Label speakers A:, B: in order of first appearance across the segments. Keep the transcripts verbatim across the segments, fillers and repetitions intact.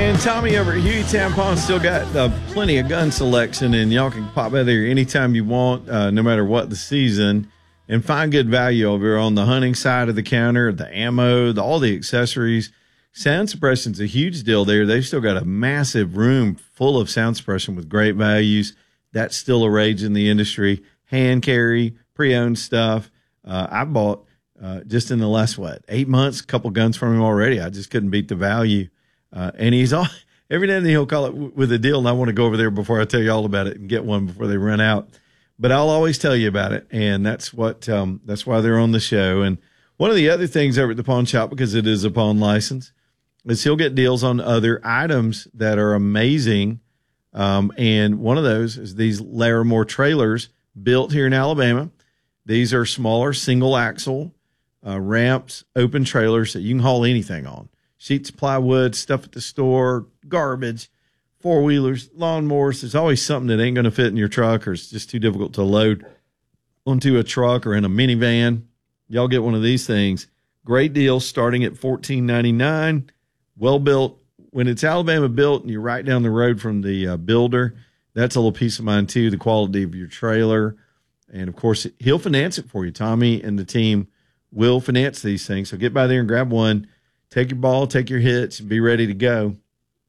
A: And Tommy over at Huey Tampon still got uh, plenty of gun selection, and y'all can pop out there anytime you want, uh, no matter what the season, and find good value over here on the hunting side of the counter, the ammo, the, all the accessories. Sound suppression's a huge deal there. They've still got a massive room full of sound suppression with great values. That's still a rage in the industry. Hand carry, pre-owned stuff. Uh, I bought uh, just in the last, what, eight months, a couple guns from him already. I just couldn't beat the value. Uh, and he's all, every now and then he'll call it w- with a deal, and I want to go over there before I tell you all about it and get one before they run out. But I'll always tell you about it, and that's what um, that's why they're on the show. And one of the other things over at the pawn shop, because it is a pawn license, is he'll get deals on other items that are amazing. Um, and one of those is these Larimore trailers built here in Alabama. These are smaller single axle uh, ramps, open trailers that you can haul anything on. Sheets of plywood, stuff at the store, garbage, four-wheelers, lawnmowers. There's always something that ain't going to fit in your truck or it's just too difficult to load onto a truck or in a minivan. Y'all get one of these things. Great deal starting at fourteen ninety-nine. Well-built. When it's Alabama built and you're right down the road from the uh, builder, that's a little peace of mind too, the quality of your trailer. And, of course, he'll finance it for you. Tommy and the team will finance these things. So get by there and grab one. Take your ball, take your hits, and be ready to go.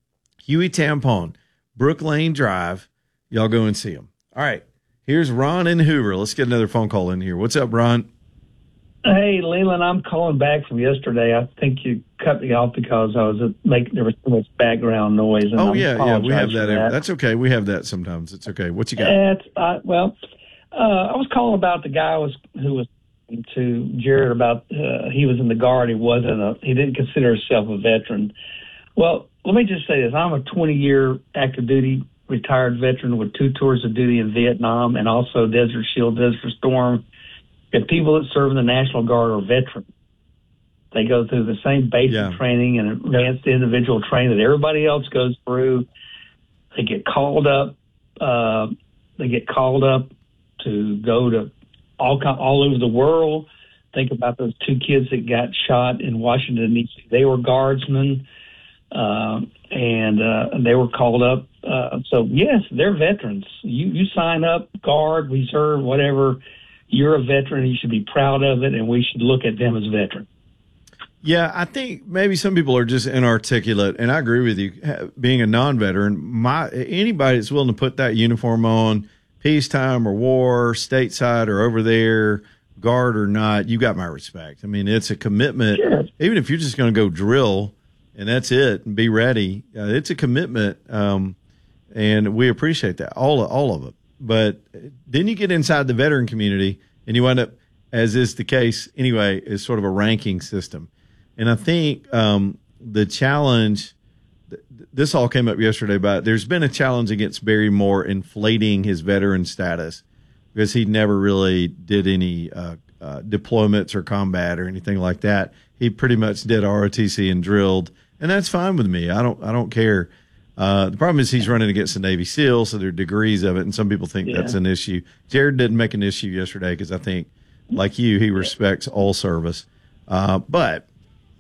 A: Huey Tampon, Brook Lane Drive. Y'all go and see him. All right, here's Ron in Hoover. Let's get another phone call in here. What's up, Ron?
B: Hey, Leland, I'm calling back from yesterday. I think you cut me off because I was making there was so much background noise. And
A: oh,
B: I'm
A: yeah, yeah, we have that,
B: that.
A: That's okay. We have that sometimes. It's okay. What you got?
B: It's, uh, well, uh, I was calling about the guy was who was to Jared about uh, he was in the Guard. He wasn't a, he didn't consider himself a veteran. Well, let me just say this. I'm a twenty-year active duty retired veteran with two tours of duty in Vietnam and also Desert Shield, Desert Storm. The people that serve in the National Guard are veterans. They go through the same basic
A: yeah.
B: training and advanced individual training that everybody else goes through. They get called up. Uh, they get called up to go to all all over the world. Think about those two kids that got shot in Washington, D C They were guardsmen, uh, and uh, they were called up. Uh, so, yes, they're veterans. You, you sign up, Guard, Reserve, whatever. You're a veteran. You should be proud of it, and we should look at them as veterans.
A: Yeah, I think maybe some people are just inarticulate, and I agree with you. Being a non-veteran, my anybody that's willing to put that uniform on, peacetime or war, stateside or over there, Guard or not, you got my respect. I mean, it's a commitment.
B: Sure.
A: Even if you're just going to go drill and that's it and be ready, uh, it's a commitment, um, and we appreciate that, all of, all of it. But then you get inside the veteran community and you wind up, as is the case anyway, is sort of a ranking system. And I think um, the challenge, th- this all came up yesterday, but there's been a challenge against Barry Moore inflating his veteran status because he never really did any uh, uh, deployments or combat or anything like that. He pretty much did R O T C and drilled, and that's fine with me. I don't, I don't care. Uh, the problem is he's running against the Navy SEALs, so there are degrees of it, and some people think yeah. that's an issue. Jared didn't make an issue yesterday because I think, like you, he respects all service. Uh, but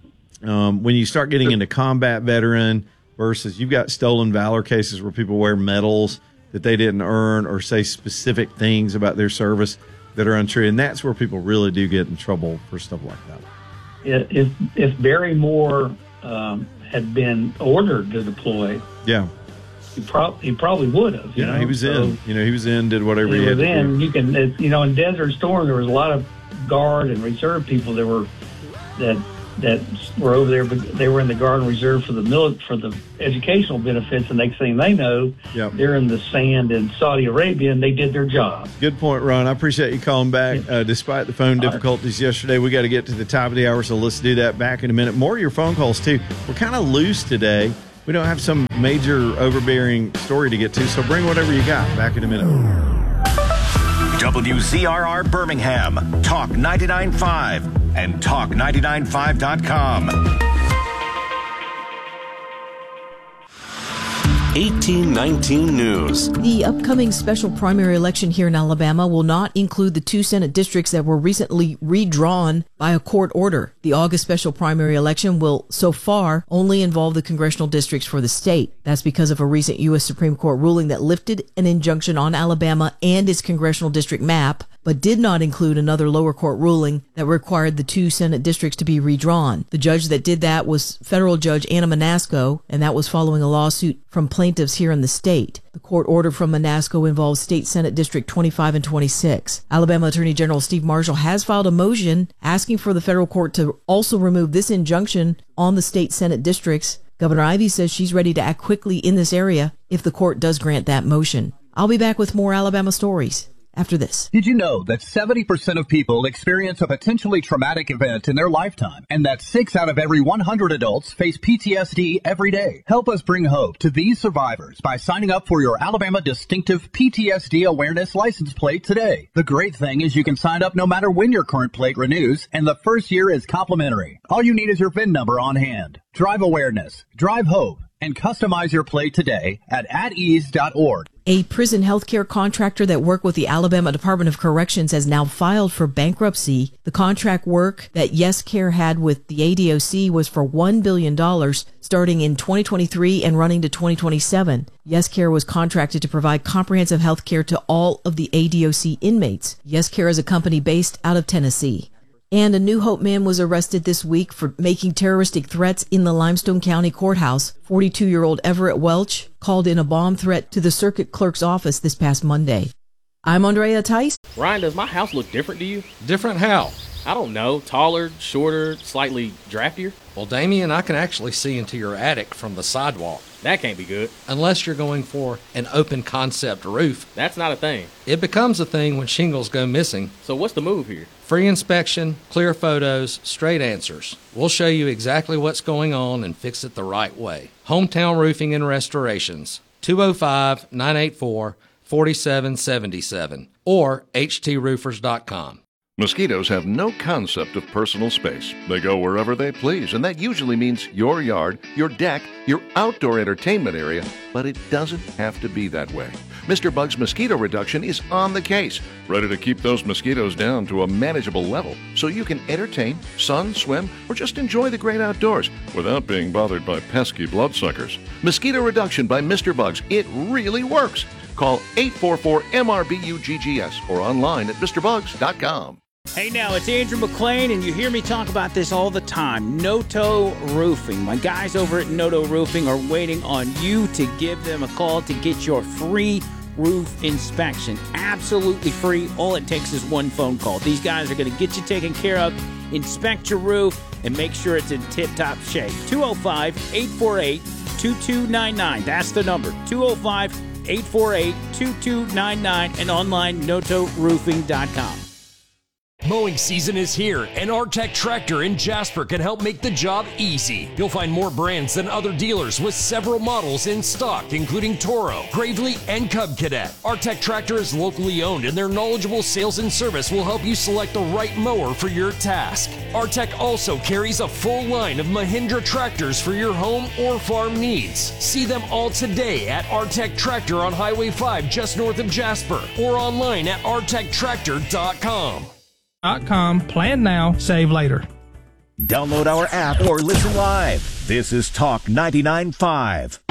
A: um, when you start getting into combat veteran versus you've got stolen valor cases where people wear medals that they didn't earn or say specific things about their service that are untrue, and that's where people really do get in trouble for stuff like that.
B: If, if Barry Moore um, had been ordered to deploy,
A: yeah,
B: he, prob- he probably would have. You
A: yeah,
B: know?
A: he was
B: so
A: in. You know, he was in, did whatever he,
B: he
A: had
B: was
A: to
B: in.
A: do.
B: You can, it, you know, in Desert Storm, there was a lot of Guard and Reserve people that were that that were over there, but they were in the Guard and Reserve for the mili- for the educational benefits. The next thing they know,
A: yep.
B: they're in the sand in Saudi Arabia, and they did their job.
A: Good point, Ron. I appreciate you calling back. Uh, despite the phone difficulties yesterday, we got to get to the top of the hour, so let's do that back in a minute. More of your phone calls, too. We're kind of loose today. We don't have some major overbearing story to get to, so bring whatever you got. Back in a minute.
C: W Z R R Birmingham, Talk ninety-nine point five, and talk ninety-nine five dot com. eighteen nineteen News.
D: The upcoming special primary election here in Alabama will not include the two Senate districts that were recently redrawn by a court order. The August special primary election will, so far, only involve the congressional districts for the state. That's because of a recent U S Supreme Court ruling that lifted an injunction on Alabama and its congressional district map, but did not include another lower court ruling that required the two Senate districts to be redrawn. The judge that did that was federal judge Anna Manasco, and that was following a lawsuit from plaintiffs here in the state. The court order from Manasco involves State Senate District twenty-five and twenty-six. Alabama Attorney General Steve Marshall has filed a motion asking for the federal court to also remove this injunction on the state Senate districts. Governor Ivey says she's ready to act quickly in this area if the court does grant that motion. I'll be back with more Alabama stories after this.
E: Did you know that seventy percent of people experience a potentially traumatic event in their lifetime, and that six out of every one hundred adults face P T S D every day? Help us bring hope to these survivors by signing up for your Alabama Distinctive P T S D Awareness License Plate today. The great thing is you can sign up no matter when your current plate renews, and the first year is complimentary. All you need is your V I N number on hand. Drive awareness, drive hope, and customize your plate today at at ease dot org.
D: A prison healthcare contractor that worked with the Alabama Department of Corrections has now filed for bankruptcy. The contract work that YesCare had with the A D O C was for one billion dollars starting in twenty twenty-three and running to twenty twenty-seven. YesCare was contracted to provide comprehensive health care to all of the A D O C inmates. YesCare is a company based out of Tennessee. And a New Hope man was arrested this week for making terroristic threats in the Limestone County Courthouse. forty-two-year-old Everett Welch called in a bomb threat to the circuit clerk's office this past Monday. I'm Andrea Tice.
F: Ryan, does my house look different to you?
G: Different how?
F: I don't know. Taller, shorter, slightly draftier?
G: Well, Damien, I can actually see into your attic from the sidewalk.
F: That can't be good.
G: Unless you're going for an open concept roof.
F: That's not a thing.
G: It becomes a thing when shingles go missing.
F: So what's the move here?
G: Free inspection, clear photos, straight answers. We'll show you exactly what's going on and fix it the right way. Hometown Roofing and Restorations, two oh five, nine eight four, four seven seven seven or h t roofers dot com.
H: Mosquitoes have no concept of personal space. They go wherever they please, and that usually means your yard, your deck, your outdoor entertainment area, but it doesn't have to be that way. Mister Bug's Mosquito Reduction is on the case, ready to keep those mosquitoes down to a manageable level so you can entertain, sun, swim, or just enjoy the great outdoors without being bothered by pesky bloodsuckers. Mosquito Reduction by Mister Bugs. It really works. Call eight four four M R B U G G S or online at Mr Bugs dot com.
I: Hey now, it's Andrew McLean, and you hear me talk about this all the time. Noto Roofing. My guys over at Noto Roofing are waiting on you to give them a call to get your free roof inspection. Absolutely free. All it takes is one phone call. These guys are going to get you taken care of, inspect your roof, and make sure it's in tip-top shape. two oh five, eight four eight, two two nine nine. That's the number. two oh five, eight four eight, two two nine nine and online noto roofing dot com.
J: Mowing season is here, and Artec Tractor in Jasper can help make the job easy. You'll find more brands than other dealers with several models in stock, including Toro, Gravely, and Cub Cadet. Artec Tractor is locally owned, and their knowledgeable sales and service will help you select the right mower for your task. Artec also carries a full line of Mahindra tractors for your home or farm needs. See them all today at Artec Tractor on Highway five just north of Jasper, or online at artec tractor dot com.
K: .com. Plan now, save later.
C: Download our app or listen live. This is Talk ninety-nine point five.